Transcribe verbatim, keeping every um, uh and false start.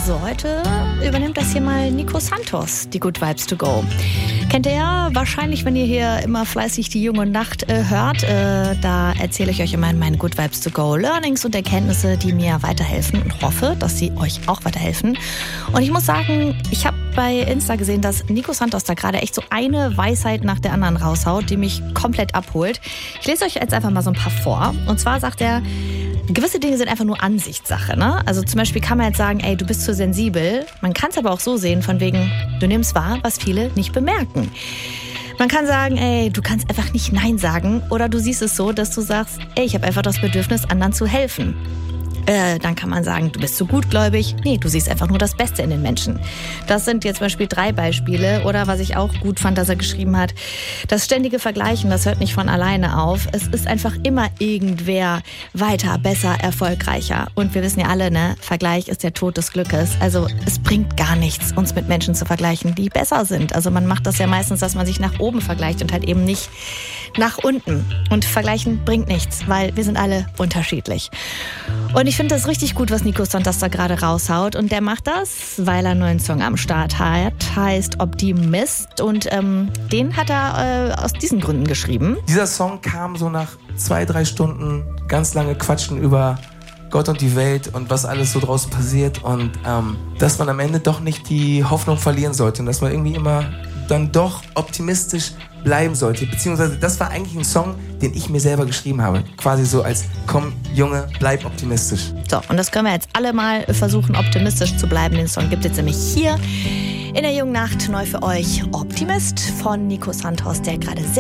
So, heute übernimmt das hier mal Nico Santos, die Good Vibes to Go. Kennt ihr ja wahrscheinlich, wenn ihr hier immer fleißig die junge Nacht äh, hört. Äh, da erzähle ich euch immer in meinen Good Vibes to Go Learnings und Erkenntnisse, die mir weiterhelfen und hoffe, dass sie euch auch weiterhelfen. Und ich muss sagen, ich habe bei Insta gesehen, dass Nico Santos da gerade echt so eine Weisheit nach der anderen raushaut, die mich komplett abholt. Ich lese euch jetzt einfach mal so ein paar vor. Und zwar sagt er, gewisse Dinge sind einfach nur Ansichtssache, ne? Also zum Beispiel kann man jetzt sagen, ey, du bist zu sensibel. Man kann es aber auch so sehen, von wegen, du nimmst wahr, was viele nicht bemerken. Man kann sagen, ey, du kannst einfach nicht Nein sagen. Oder du siehst es so, dass du sagst, ey, ich habe einfach das Bedürfnis, anderen zu helfen. Äh, dann kann man sagen, du bist zu gutgläubig. Nee, du siehst einfach nur das Beste in den Menschen. Das sind jetzt zum Beispiel drei Beispiele. Oder was ich auch gut fand, dass er geschrieben hat, das ständige Vergleichen, das hört nicht von alleine auf. Es ist einfach immer irgendwer weiter, besser, erfolgreicher. Und wir wissen ja alle, ne, Vergleich ist der Tod des Glückes. Also es bringt gar nichts, uns mit Menschen zu vergleichen, die besser sind. Also man macht das ja meistens, dass man sich nach oben vergleicht und halt eben nicht nach unten. Und Vergleichen bringt nichts, weil wir sind alle unterschiedlich. Und ich finde das richtig gut, was Nico Santos da gerade raushaut. Und der macht das, weil er einen neuen Song am Start hat. Heißt Optimist. Und ähm, den hat er äh, aus diesen Gründen geschrieben. Dieser Song kam so nach zwei, drei Stunden ganz lange Quatschen über Gott und die Welt und was alles so draußen passiert. Und ähm, dass man am Ende doch nicht die Hoffnung verlieren sollte. Und dass man irgendwie immer dann doch optimistisch bleiben sollte. Beziehungsweise das war eigentlich ein Song, den ich mir selber geschrieben habe. Quasi so als, komm Junge, bleib optimistisch. So, und das können wir jetzt alle mal versuchen, optimistisch zu bleiben. Den Song gibt es jetzt nämlich hier in der jungen Nacht neu für euch. Optimist von Nico Santos, der gerade sehr